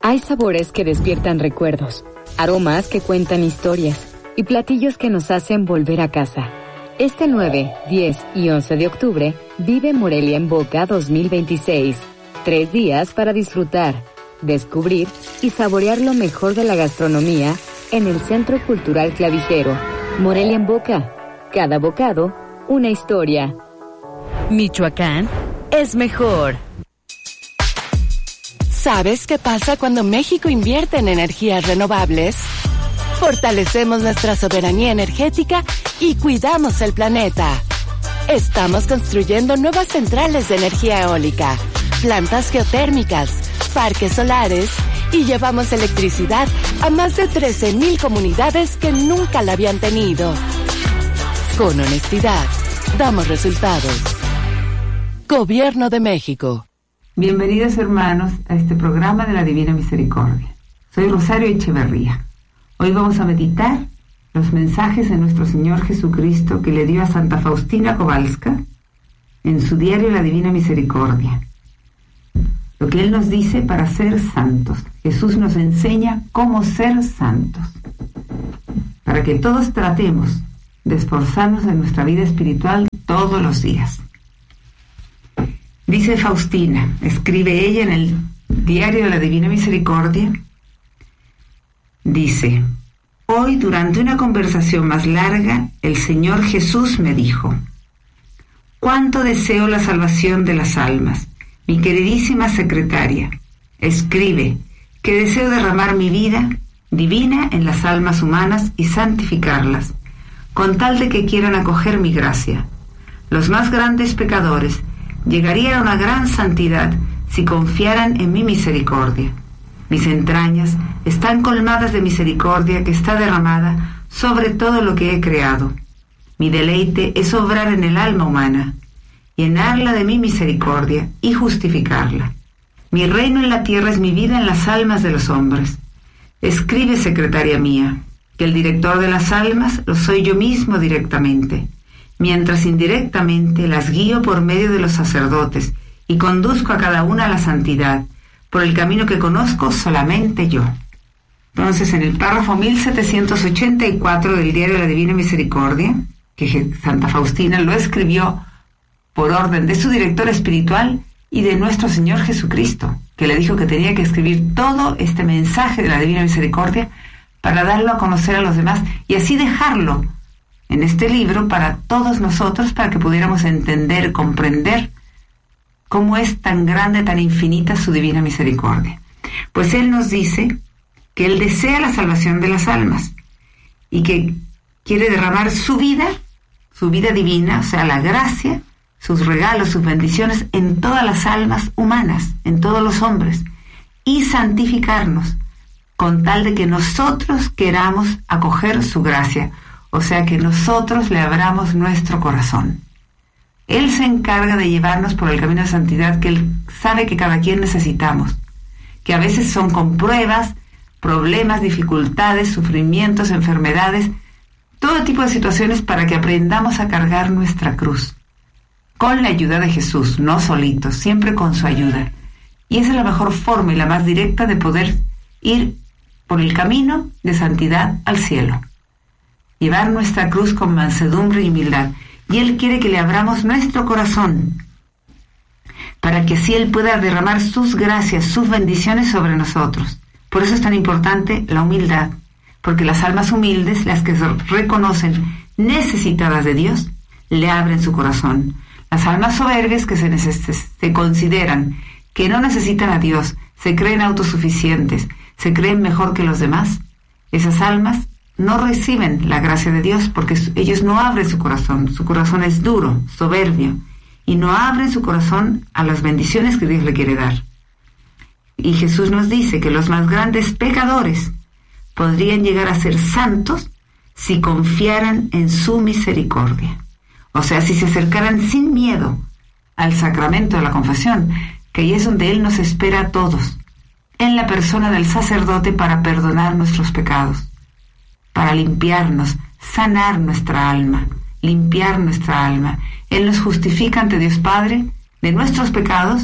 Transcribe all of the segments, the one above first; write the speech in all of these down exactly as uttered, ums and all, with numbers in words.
Hay sabores que despiertan recuerdos, aromas que cuentan historias y platillos que nos hacen volver a casa. Este nueve, diez y once de octubre, vive Morelia en Boca dos mil veintiséis. Tres días para disfrutar, descubrir y saborear lo mejor de la gastronomía en el Centro Cultural Clavijero. Morelia en Boca. Cada bocado, una historia. Michoacán es mejor. ¿Sabes qué pasa cuando México invierte en energías renovables? Fortalecemos nuestra soberanía energética y cuidamos el planeta. Estamos construyendo nuevas centrales de energía eólica, plantas geotérmicas, parques solares y llevamos electricidad a más de trece mil comunidades que nunca la habían tenido. Con honestidad, damos resultados. Gobierno de México. Bienvenidos, hermanos, a este programa de la Divina Misericordia. Soy Rosario Echeverría. Hoy vamos a meditar los mensajes de nuestro Señor Jesucristo que le dio a Santa Faustina Kowalska en su diario La Divina Misericordia. Lo que Él nos dice para ser santos. Jesús nos enseña cómo ser santos, para que todos tratemos de esforzarnos en nuestra vida espiritual todos los días. Dice Faustina, escribe ella en el diario de la Divina Misericordia, dice: hoy, durante una conversación más larga, el Señor Jesús me dijo: cuánto deseo la salvación de las almas, mi queridísima secretaria. Escribe que deseo derramar mi vida divina en las almas humanas y santificarlas, con tal de que quieran acoger mi gracia. Los más grandes pecadores llegarían a una gran santidad si confiaran en mi misericordia. Mis entrañas están colmadas de misericordia que está derramada sobre todo lo que he creado. Mi deleite es obrar en el alma humana, llenarla de mi misericordia y justificarla. Mi reino en la tierra es mi vida en las almas de los hombres. Escribe, secretaria mía, que el director de las almas lo soy yo mismo directamente, mientras indirectamente las guío por medio de los sacerdotes y conduzco a cada una a la santidad, por el camino que conozco solamente yo. Entonces, en el párrafo mil setecientos ochenta y cuatro del Diario de la Divina Misericordia, que Santa Faustina lo escribió por orden de su director espiritual y de nuestro Señor Jesucristo, que le dijo que tenía que escribir todo este mensaje de la Divina Misericordia para darlo a conocer a los demás y así dejarlo en este libro para todos nosotros, para que pudiéramos entender, comprender cómo es tan grande, tan infinita su divina misericordia. Pues Él nos dice que Él desea la salvación de las almas y que quiere derramar su vida, su vida divina, o sea, la gracia, sus regalos, sus bendiciones en todas las almas humanas, en todos los hombres, y santificarnos con tal de que nosotros queramos acoger su gracia. O sea, que nosotros le abramos nuestro corazón. Él se encarga de llevarnos por el camino de santidad que Él sabe que cada quien necesitamos, que a veces son con pruebas, problemas, dificultades, sufrimientos, enfermedades, todo tipo de situaciones para que aprendamos a cargar nuestra cruz, con la ayuda de Jesús, no solitos, siempre con su ayuda. Y esa es la mejor forma y la más directa de poder ir por el camino de santidad al cielo. Llevar nuestra cruz con mansedumbre y humildad. Y Él quiere que le abramos nuestro corazón, para que así Él pueda derramar sus gracias, sus bendiciones sobre nosotros. Por eso es tan importante la humildad, porque las almas humildes, las que se reconocen necesitadas de Dios, le abren su corazón. Las almas soberbias que se, neces- se consideran que no necesitan a Dios, se creen autosuficientes, se creen mejor que los demás, esas almas no reciben la gracia de Dios porque ellos no abren su corazón. Su corazón es duro, soberbio, y no abren su corazón a las bendiciones que Dios le quiere dar. Y Jesús nos dice que los más grandes pecadores podrían llegar a ser santos si confiaran en su misericordia. O sea, si se acercaran sin miedo al sacramento de la confesión, que ahí es donde Él nos espera a todos, en la persona del sacerdote, para perdonar nuestros pecados, para limpiarnos, sanar nuestra alma, limpiar nuestra alma. Él nos justifica ante Dios Padre de nuestros pecados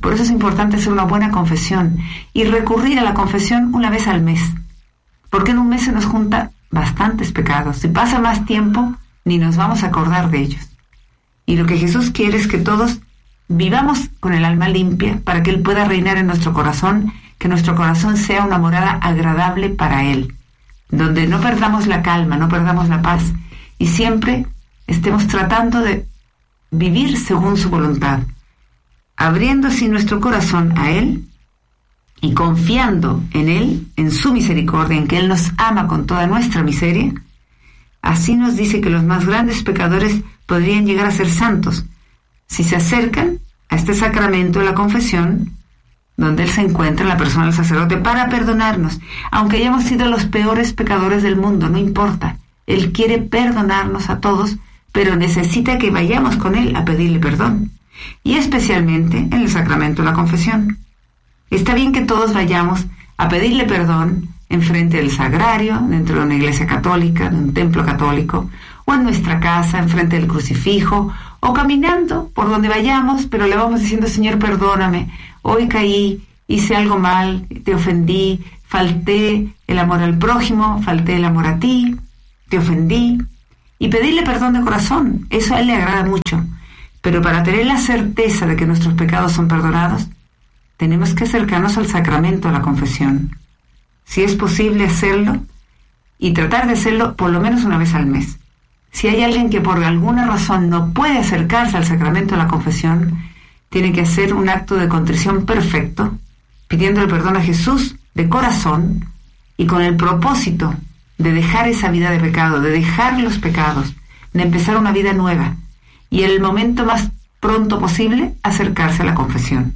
Por eso es importante hacer una buena confesión y recurrir a la confesión una vez al mes, porque en un mes se nos juntan bastantes pecados. Si pasa más tiempo, ni nos vamos a acordar de ellos. Y lo que Jesús quiere es que todos vivamos con el alma limpia para que Él pueda reinar en nuestro corazón, que nuestro corazón sea una morada agradable para Él, donde no perdamos la calma, no perdamos la paz, y siempre estemos tratando de vivir según su voluntad, abriendo así nuestro corazón a Él y confiando en Él, en su misericordia, en que Él nos ama con toda nuestra miseria. Así nos dice que los más grandes pecadores podrían llegar a ser santos si se acercan a este sacramento de la confesión, donde Él se encuentra en la persona del sacerdote para perdonarnos, aunque hayamos sido los peores pecadores del mundo, no importa. Él quiere perdonarnos a todos, pero necesita que vayamos con Él a pedirle perdón, y especialmente en el sacramento de la confesión. Está bien que todos vayamos a pedirle perdón enfrente del sagrario, dentro de una iglesia católica, de un templo católico, o en nuestra casa, enfrente del crucifijo, o caminando por donde vayamos, pero le vamos diciendo: Señor, perdóname, hoy caí, hice algo mal, te ofendí, falté el amor al prójimo, falté el amor a ti, te ofendí, y pedirle perdón de corazón. Eso a Él le agrada mucho. Pero para tener la certeza de que nuestros pecados son perdonados, tenemos que acercarnos al sacramento de la confesión. Si es posible hacerlo, y tratar de hacerlo por lo menos una vez al mes. Si hay alguien que por alguna razón no puede acercarse al sacramento de la confesión, tiene que hacer un acto de contrición perfecto, pidiendo el perdón a Jesús de corazón y con el propósito de dejar esa vida de pecado, de dejar los pecados, de empezar una vida nueva, y en el momento más pronto posible acercarse a la confesión.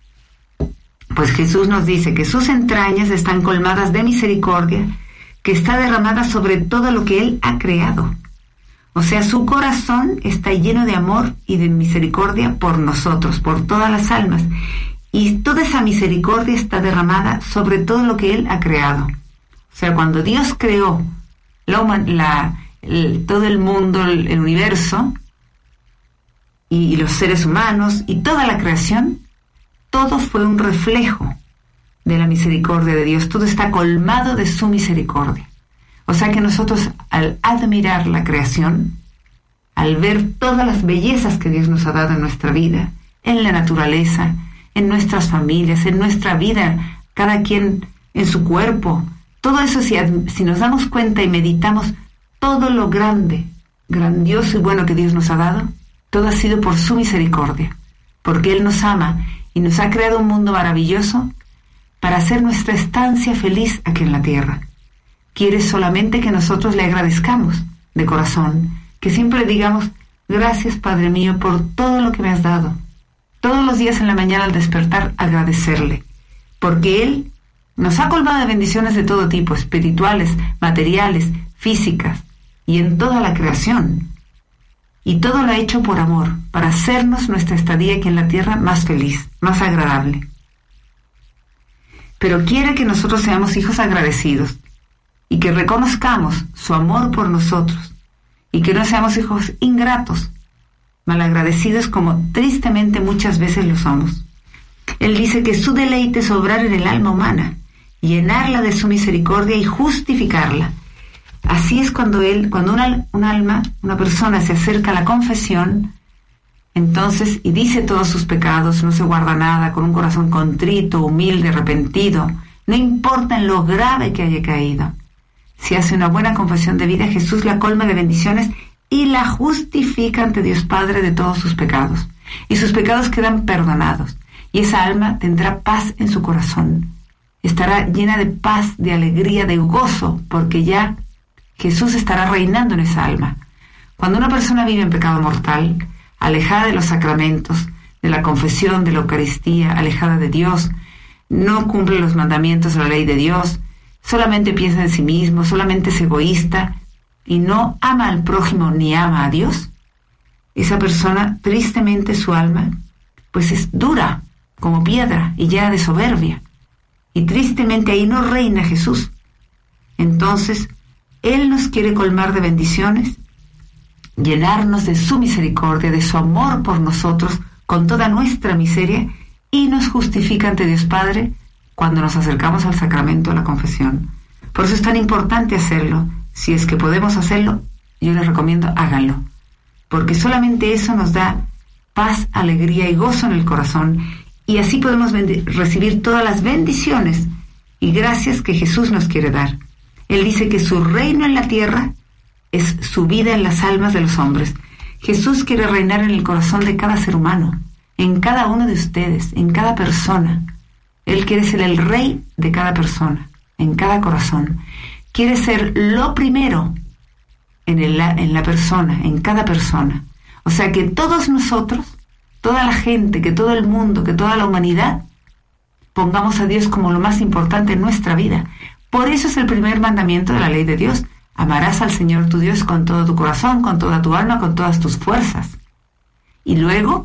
Pues Jesús nos dice que sus entrañas están colmadas de misericordia, que está derramada sobre todo lo que Él ha creado. O sea, su corazón está lleno de amor y de misericordia por nosotros, por todas las almas. Y toda esa misericordia está derramada sobre todo lo que Él ha creado. O sea, cuando Dios creó la, la, el, todo el mundo, el, el universo, y, y los seres humanos, y toda la creación, todo fue un reflejo de la misericordia de Dios. Todo está colmado de su misericordia. O sea que nosotros, al admirar la creación, al ver todas las bellezas que Dios nos ha dado en nuestra vida, en la naturaleza, en nuestras familias, en nuestra vida, cada quien en su cuerpo, todo eso, si, si nos damos cuenta y meditamos todo lo grande, grandioso y bueno que Dios nos ha dado, todo ha sido por su misericordia, porque Él nos ama y nos ha creado un mundo maravilloso para hacer nuestra estancia feliz aquí en la tierra. Quiere solamente que nosotros le agradezcamos de corazón, que siempre digamos: gracias, Padre mío, por todo lo que me has dado. Todos los días en la mañana al despertar, agradecerle, porque Él nos ha colmado de bendiciones de todo tipo, espirituales, materiales, físicas, y en toda la creación. Y todo lo ha hecho por amor, para hacernos nuestra estadía aquí en la tierra más feliz, más agradable. Pero quiere que nosotros seamos hijos agradecidos, y que reconozcamos su amor por nosotros, y que no seamos hijos ingratos, malagradecidos como tristemente muchas veces lo somos. Él dice que su deleite es obrar en el alma humana, llenarla de su misericordia y justificarla. Así es cuando él, cuando una, un alma, una persona se acerca a la confesión, entonces, y dice todos sus pecados, no se guarda nada, con un corazón contrito, humilde, arrepentido, no importa en lo grave que haya caído. Si hace una buena confesión de vida, Jesús la colma de bendiciones y la justifica ante Dios Padre de todos sus pecados. Y sus pecados quedan perdonados. Y esa alma tendrá paz en su corazón. Estará llena de paz, de alegría, de gozo, porque ya Jesús estará reinando en esa alma. Cuando una persona vive en pecado mortal, alejada de los sacramentos, de la confesión, de la Eucaristía, alejada de Dios, no cumple los mandamientos de la ley de Dios, solamente piensa en sí mismo, solamente es egoísta y no ama al prójimo ni ama a Dios, esa persona, tristemente su alma, pues es dura como piedra y llena de soberbia. Y tristemente ahí no reina Jesús. Entonces, Él nos quiere colmar de bendiciones, llenarnos de su misericordia, de su amor por nosotros, con toda nuestra miseria, y nos justifica ante Dios Padre cuando nos acercamos al sacramento de la confesión. Por eso es tan importante hacerlo. Si es que podemos hacerlo, yo les recomiendo háganlo, porque solamente eso nos da paz, alegría y gozo en el corazón, y así podemos recibir todas las bendiciones y gracias que Jesús nos quiere dar. Él dice que su reino en la tierra es su vida en las almas de los hombres. Jesús quiere reinar en el corazón de cada ser humano, en cada uno de ustedes, en cada persona. Él quiere ser el rey de cada persona, en cada corazón. Quiere ser lo primero en, el, en la persona, en cada persona. O sea que todos nosotros, toda la gente, que todo el mundo, que toda la humanidad, pongamos a Dios como lo más importante en nuestra vida. Por eso es el primer mandamiento de la ley de Dios. Amarás al Señor tu Dios con todo tu corazón, con toda tu alma, con todas tus fuerzas. Y luego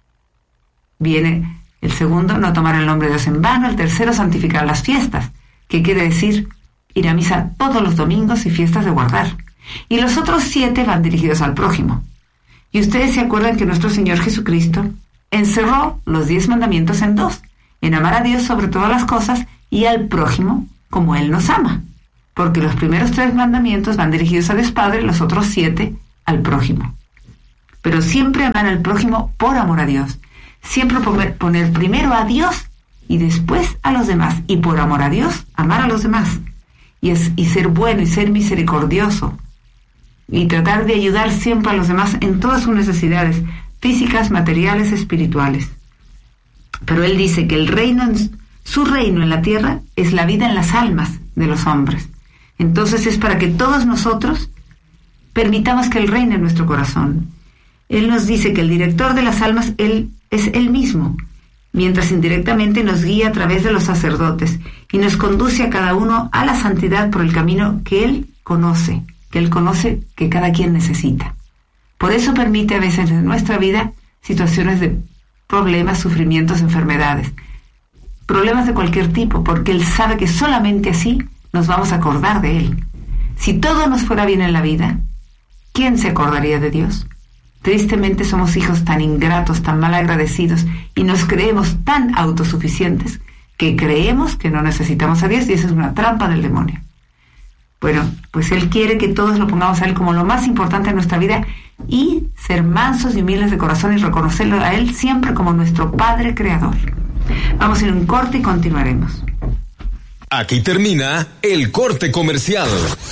viene el segundo, no tomar el nombre de Dios en vano. El tercero, santificar las fiestas, que quiere decir ir a misa todos los domingos y fiestas de guardar. Y los otros siete van dirigidos al prójimo. Y ustedes se acuerdan que nuestro Señor Jesucristo encerró los diez mandamientos en dos, en amar a Dios sobre todas las cosas y al prójimo como Él nos ama. Porque los primeros tres mandamientos van dirigidos a Dios Padre, los otros siete al prójimo. Pero siempre amar al prójimo por amor a Dios. Siempre poner, poner primero a Dios y después a los demás. Y por amor a Dios, amar a los demás. Y, es, y ser bueno y ser misericordioso. Y tratar de ayudar siempre a los demás en todas sus necesidades físicas, materiales, espirituales. Pero Él dice que el reino, su reino en la tierra es la vida en las almas de los hombres. Entonces es para que todos nosotros permitamos que Él reine en nuestro corazón. Él nos dice que el director de las almas Él es Él mismo, mientras indirectamente nos guía a través de los sacerdotes y nos conduce a cada uno a la santidad por el camino que Él conoce, que Él conoce que cada quien necesita. Por eso permite a veces en nuestra vida situaciones de problemas, sufrimientos, enfermedades, problemas de cualquier tipo, porque Él sabe que solamente así nos vamos a acordar de Él. Si todo nos fuera bien en la vida, ¿quién se acordaría de Dios? Tristemente somos hijos tan ingratos, tan mal agradecidos y nos creemos tan autosuficientes que creemos que no necesitamos a Dios y esa es una trampa del demonio. Bueno, pues Él quiere que todos lo pongamos a Él como lo más importante en nuestra vida y ser mansos y humildes de corazón y reconocerlo a Él siempre como nuestro Padre Creador. Vamos a ir a un corte y continuaremos. Aquí termina el corte comercial.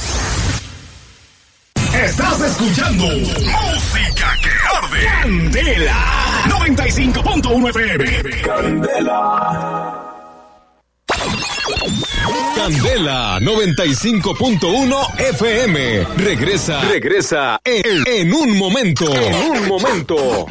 Estás escuchando Música que Arde. Candela noventa y cinco punto uno F M. Candela. Candela noventa y cinco punto uno F M. Regresa, regresa en, en un momento. En un momento.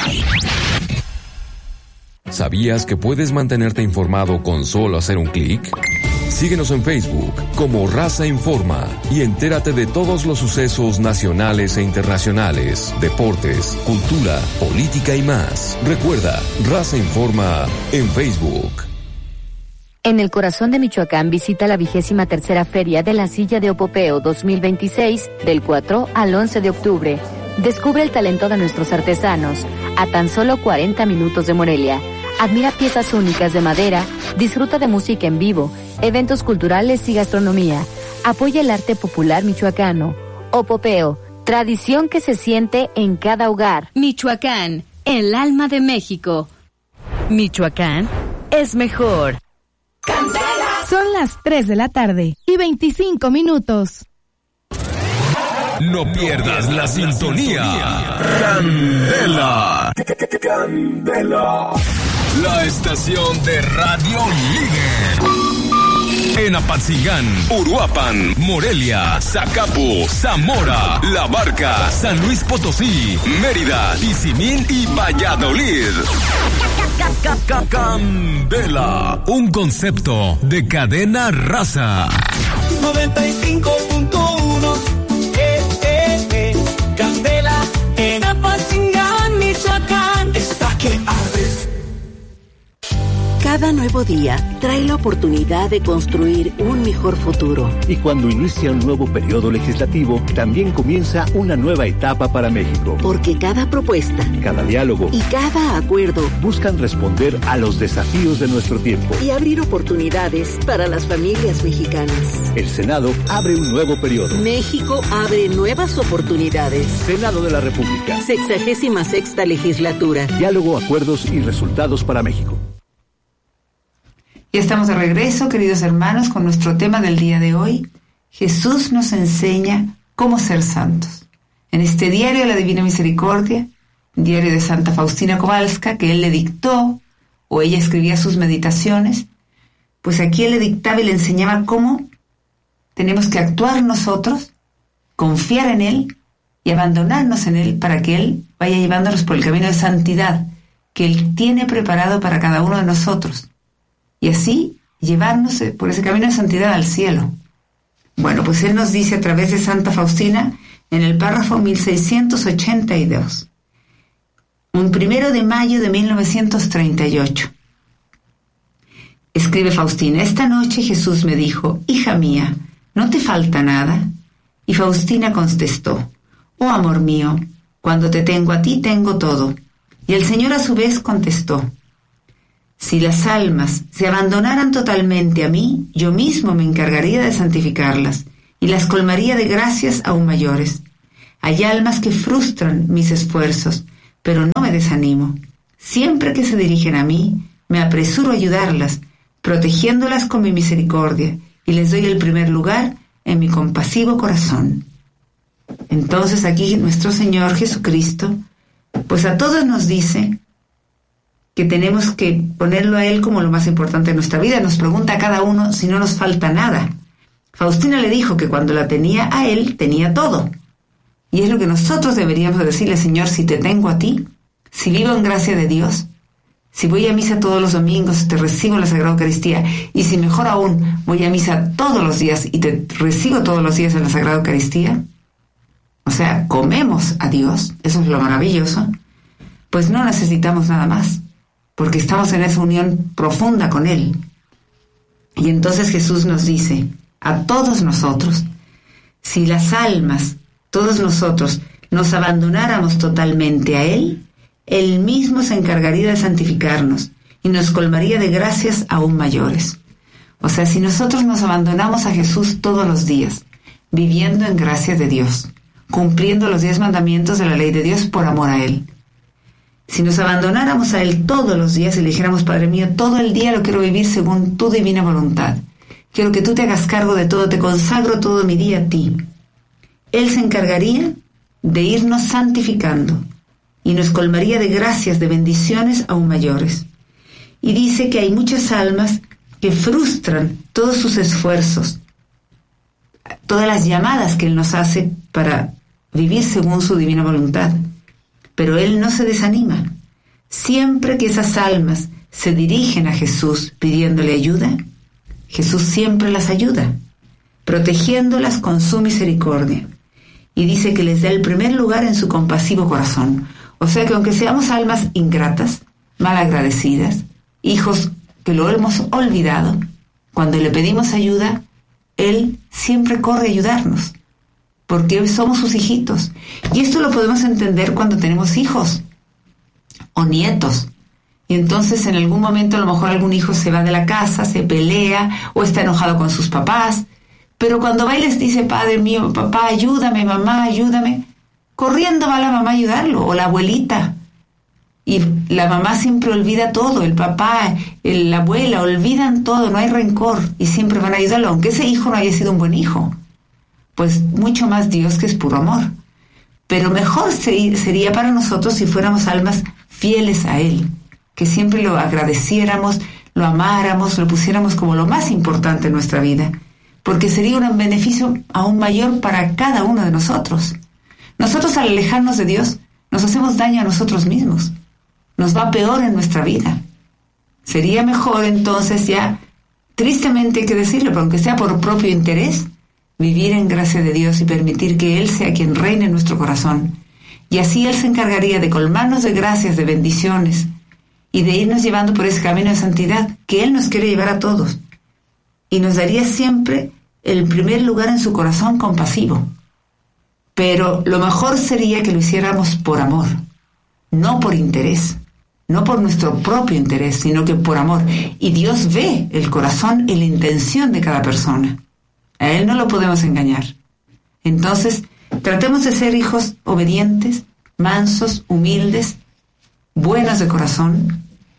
¿Sabías que puedes mantenerte informado con solo hacer un clic? Síguenos en Facebook como Raza Informa y entérate de todos los sucesos nacionales e internacionales, deportes, cultura, política y más. Recuerda, Raza Informa en Facebook. En el corazón de Michoacán visita la vigésima tercera Feria de la Silla de Opopeo dos mil veintiséis del cuatro al once de octubre. Descubre el talento de nuestros artesanos a tan solo cuarenta minutos de Morelia. Admira piezas únicas de madera, disfruta de música en vivo, eventos culturales y gastronomía. Apoya el arte popular michoacano. Opopeo, tradición que se siente en cada hogar. Michoacán, el alma de México. Michoacán es mejor. ¡Candela! Son las tres de la tarde y veinticinco minutos. No pierdas la sintonía. Candela. Candela. La estación de radio líder. En Apatzingán, Uruapan, Morelia, Zacapu, Zamora, La Barca, San Luis Potosí, Mérida, Tizimín y Valladolid. Candela, un concepto de cadena Raza. noventa y cinco punto uno eh, eh, eh. Candela en Apatzingán, Michoacán. Está que arde. Cada nuevo día trae la oportunidad de construir un mejor futuro. Y cuando inicia un nuevo periodo legislativo, también comienza una nueva etapa para México. Porque cada propuesta, cada diálogo y cada acuerdo buscan responder a los desafíos de nuestro tiempo y abrir oportunidades para las familias mexicanas. El Senado abre un nuevo periodo. México abre nuevas oportunidades. Senado de la República. Sexagésima sexta legislatura. Diálogo, acuerdos y resultados para México. Ya estamos de regreso, queridos hermanos, con nuestro tema del día de hoy. Jesús nos enseña cómo ser santos. En este diario de la Divina Misericordia, diario de Santa Faustina Kowalska, que él le dictó, o ella escribía sus meditaciones, pues aquí él le dictaba y le enseñaba cómo tenemos que actuar nosotros, confiar en él y abandonarnos en él para que él vaya llevándonos por el camino de santidad que él tiene preparado para cada uno de nosotros. Y así llevarnos por ese camino de santidad al cielo. Bueno, pues él nos dice a través de Santa Faustina en el párrafo mil seiscientos ochenta y dos, un primero de mayo de mil novecientos treinta y ocho. Escribe Faustina: esta noche Jesús me dijo, hija mía, ¿no te falta nada? Y Faustina contestó, oh amor mío, cuando te tengo a ti tengo todo. Y el Señor a su vez contestó, si las almas se abandonaran totalmente a mí, yo mismo me encargaría de santificarlas y las colmaría de gracias aún mayores. Hay almas que frustran mis esfuerzos, pero no me desanimo. Siempre que se dirigen a mí, me apresuro a ayudarlas, protegiéndolas con mi misericordia, y les doy el primer lugar en mi compasivo corazón. Entonces aquí nuestro Señor Jesucristo, pues a todos nos dice que tenemos que ponerlo a Él como lo más importante de nuestra vida. Nos pregunta a cada uno si no nos falta nada. Faustina le dijo que cuando la tenía a Él, tenía todo. Y es lo que nosotros deberíamos decirle, Señor, si te tengo a ti, si vivo en gracia de Dios, si voy a misa todos los domingos, te recibo en la Sagrada Eucaristía, y si mejor aún, voy a misa todos los días y te recibo todos los días en la Sagrada Eucaristía, o sea, comemos a Dios, eso es lo maravilloso, pues no necesitamos nada más, porque estamos en esa unión profunda con Él. Y entonces Jesús nos dice, a todos nosotros, si las almas, todos nosotros, nos abandonáramos totalmente a Él, Él mismo se encargaría de santificarnos y nos colmaría de gracias aún mayores. O sea, si nosotros nos abandonamos a Jesús todos los días, viviendo en gracia de Dios, cumpliendo los diez mandamientos de la ley de Dios por amor a Él, si nos abandonáramos a Él todos los días y le dijéramos, Padre mío, todo el día lo quiero vivir según tu divina voluntad, quiero que tú te hagas cargo de todo, te consagro todo mi día a ti, Él se encargaría de irnos santificando y nos colmaría de gracias, de bendiciones aún mayores. Y dice que hay muchas almas que frustran todos sus esfuerzos, todas las llamadas que Él nos hace para vivir según su divina voluntad. Pero Él no se desanima. Siempre que esas almas se dirigen a Jesús pidiéndole ayuda, Jesús siempre las ayuda, protegiéndolas con su misericordia. Y dice que les da el primer lugar en su compasivo corazón. O sea que aunque seamos almas ingratas, malagradecidas, hijos que lo hemos olvidado, cuando le pedimos ayuda, Él siempre corre a ayudarnos, porque hoy somos sus hijitos. Y esto lo podemos entender cuando tenemos hijos o nietos. Y entonces en algún momento a lo mejor algún hijo se va de la casa, se pelea o está enojado con sus papás. Pero cuando va y les dice, Padre mío, papá, ayúdame, mamá, ayúdame, corriendo va la mamá a ayudarlo, o la abuelita. Y la mamá siempre olvida todo, el papá, el, la abuela, olvidan todo, no hay rencor y siempre van a ayudarlo, aunque ese hijo no haya sido un buen hijo. Pues mucho más Dios, que es puro amor. Pero mejor sería para nosotros si fuéramos almas fieles a Él, que siempre lo agradeciéramos, lo amáramos, lo pusiéramos como lo más importante en nuestra vida, porque sería un beneficio aún mayor para cada uno de nosotros. Nosotros al alejarnos de Dios nos hacemos daño a nosotros mismos, nos va peor en nuestra vida. Sería mejor entonces, ya tristemente hay que decirlo, pero aunque sea por propio interés, vivir en gracia de Dios y permitir que Él sea quien reine en nuestro corazón. Y así Él se encargaría de colmarnos de gracias, de bendiciones, y de irnos llevando por ese camino de santidad que Él nos quiere llevar a todos. Y nos daría siempre el primer lugar en su corazón compasivo. Pero lo mejor sería que lo hiciéramos por amor, no por interés, no por nuestro propio interés, sino que por amor. Y Dios ve el corazón y la intención de cada persona. A Él no lo podemos engañar. Entonces, tratemos de ser hijos obedientes, mansos, humildes, buenos de corazón,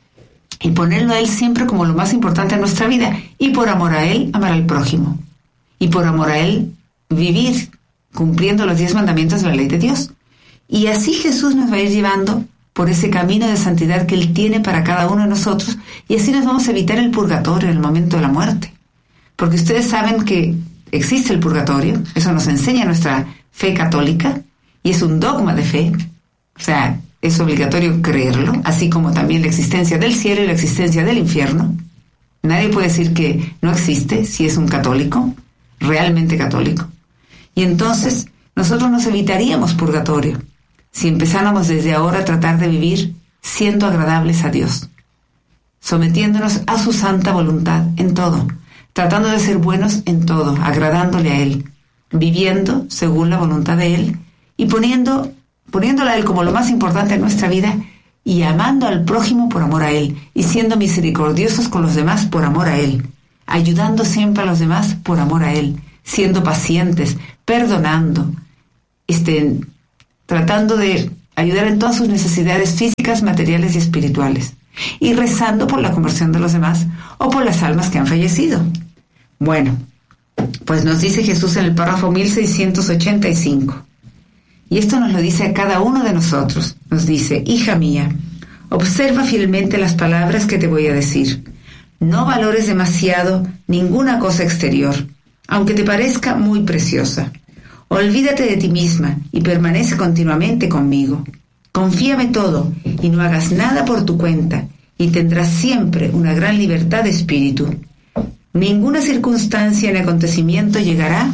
y ponerlo a Él siempre como lo más importante en nuestra vida. Y por amor a Él, amar al prójimo. Y por amor a Él, vivir cumpliendo los diez mandamientos de la ley de Dios. Y así Jesús nos va a ir llevando por ese camino de santidad que Él tiene para cada uno de nosotros, y así nos vamos a evitar el purgatorio en el momento de la muerte. Porque ustedes saben que existe el purgatorio, eso nos enseña nuestra fe católica, y es un dogma de fe, o sea, es obligatorio creerlo, así como también la existencia del cielo y la existencia del infierno. Nadie puede decir que no existe si es un católico, realmente católico. Y entonces nosotros nos evitaríamos purgatorio si empezáramos desde ahora a tratar de vivir siendo agradables a Dios, sometiéndonos a su santa voluntad en todo, tratando de ser buenos en todo, agradándole a Él, viviendo según la voluntad de Él y poniendo, poniéndola a Él como lo más importante en nuestra vida y amando al prójimo por amor a Él y siendo misericordiosos con los demás por amor a Él, ayudando siempre a los demás por amor a Él, siendo pacientes, perdonando, este, tratando de ayudar en todas sus necesidades físicas, materiales y espirituales, y rezando por la conversión de los demás o por las almas que han fallecido. Bueno, pues nos dice Jesús en el párrafo mil seiscientos ochenta y cinco, y esto nos lo dice a cada uno de nosotros. Nos dice: hija mía, observa fielmente las palabras que te voy a decir. No valores demasiado ninguna cosa exterior, aunque te parezca muy preciosa. Olvídate de ti misma y permanece continuamente conmigo. Confíame todo y no hagas nada por tu cuenta, y tendrás siempre una gran libertad de espíritu. Ninguna circunstancia ni acontecimiento llegará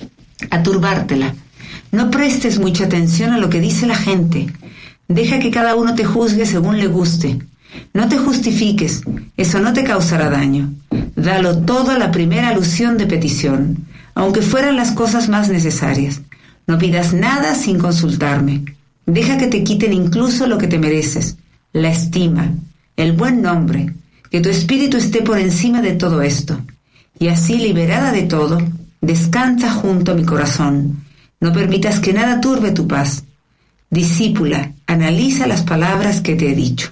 a turbártela. No prestes mucha atención a lo que dice la gente. Deja que cada uno te juzgue según le guste. No te justifiques, eso no te causará daño. Dalo todo a la primera alusión de petición, aunque fueran las cosas más necesarias. No pidas nada sin consultarme. Deja que te quiten incluso lo que te mereces, la estima, el buen nombre, que tu espíritu esté por encima de todo esto. Y así, liberada de todo, descansa junto a mi corazón. No permitas que nada turbe tu paz. Discípula, analiza las palabras que te he dicho.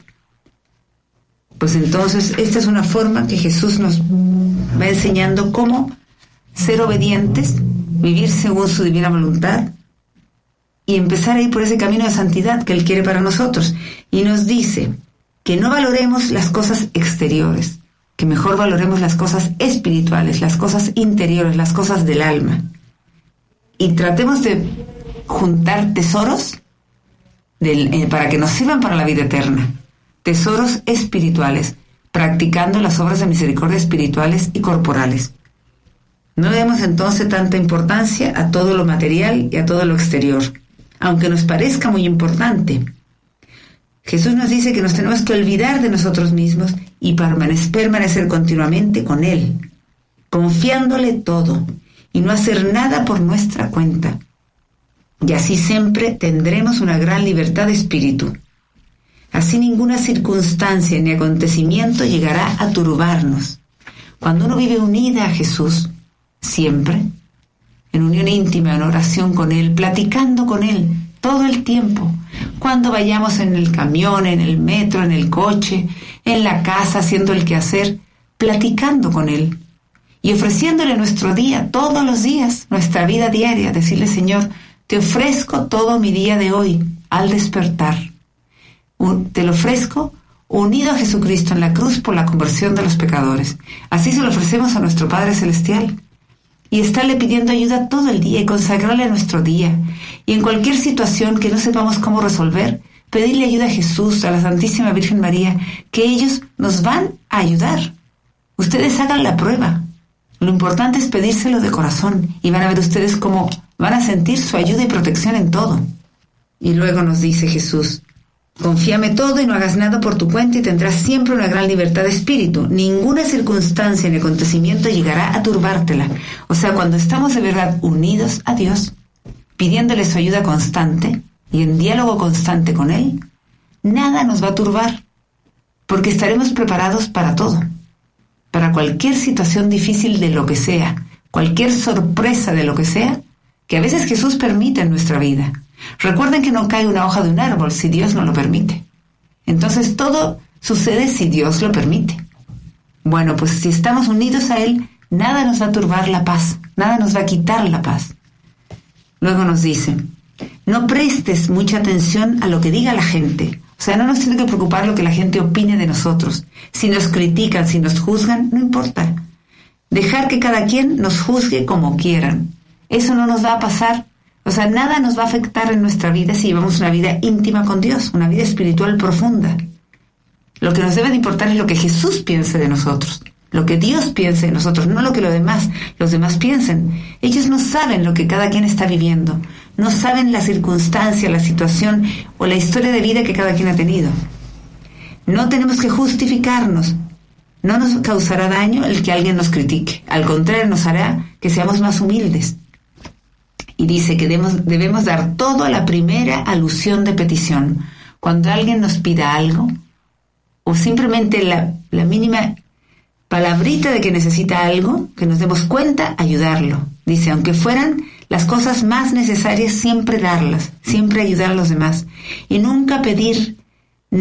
Pues entonces, esta es una forma que Jesús nos va enseñando cómo ser obedientes, vivir según su divina voluntad y empezar a ir por ese camino de santidad que Él quiere para nosotros. Y nos dice que no valoremos las cosas exteriores, que mejor valoremos las cosas espirituales, las cosas interiores, las cosas del alma. Y tratemos de juntar tesoros del, eh, para que nos sirvan para la vida eterna. Tesoros espirituales, practicando las obras de misericordia espirituales y corporales. No le demos entonces tanta importancia a todo lo material y a todo lo exterior, aunque nos parezca muy importante. Jesús nos dice que nos tenemos que olvidar de nosotros mismos y permanecer, permanecer continuamente con Él, confiándole todo y no hacer nada por nuestra cuenta. Y así siempre tendremos una gran libertad de espíritu. Así ninguna circunstancia ni acontecimiento llegará a turbarnos. Cuando uno vive unida a Jesús, siempre, en unión íntima, en oración con Él, platicando con Él todo el tiempo, cuando vayamos en el camión, en el metro, en el coche, en la casa, haciendo el quehacer, platicando con Él y ofreciéndole nuestro día, todos los días, nuestra vida diaria, decirle: Señor, te ofrezco todo mi día de hoy al despertar. Te lo ofrezco unido a Jesucristo en la cruz por la conversión de los pecadores. Así se lo ofrecemos a nuestro Padre Celestial. Y estarle pidiendo ayuda todo el día y consagrarle nuestro día. Y en cualquier situación que no sepamos cómo resolver, pedirle ayuda a Jesús, a la Santísima Virgen María, que ellos nos van a ayudar. Ustedes hagan la prueba. Lo importante es pedírselo de corazón y van a ver ustedes cómo van a sentir su ayuda y protección en todo. Y luego nos dice Jesús: Confíame todo y no hagas nada por tu cuenta y tendrás siempre una gran libertad de espíritu. Ninguna circunstancia ni acontecimiento llegará a turbártela. O sea, cuando estamos de verdad unidos a Dios, pidiéndole su ayuda constante y en diálogo constante con Él, nada nos va a turbar, porque estaremos preparados para todo, para cualquier situación difícil de lo que sea, cualquier sorpresa de lo que sea, que a veces Jesús permite en nuestra vida. Recuerden que no cae una hoja de un árbol si Dios no lo permite. Entonces todo sucede si Dios lo permite. Bueno, pues si estamos unidos a Él, nada nos va a turbar la paz, nada nos va a quitar la paz. Luego nos dice, no prestes mucha atención a lo que diga la gente. O sea, no nos tiene que preocupar lo que la gente opine de nosotros. Si nos critican, si nos juzgan, no importa. Dejar que cada quien nos juzgue como quieran. Eso no nos va a pasar. O sea, nada nos va a afectar en nuestra vida si llevamos una vida íntima con Dios, una vida espiritual profunda. Lo que nos debe de importar es lo que Jesús piense de nosotros, lo que Dios piense de nosotros, no lo que los demás, los demás piensen. Ellos no saben lo que cada quien está viviendo, no saben la circunstancia, la situación o la historia de vida que cada quien ha tenido. No tenemos que justificarnos. No nos causará daño el que alguien nos critique. Al contrario, nos hará que seamos más humildes. Y dice que debemos, debemos dar todo a la primera alusión de petición. Cuando alguien nos pida algo, o simplemente la, la mínima palabrita de que necesita algo, que nos demos cuenta, ayudarlo. Dice, aunque fueran las cosas más necesarias, siempre darlas, siempre ayudar a los demás. Y nunca pedir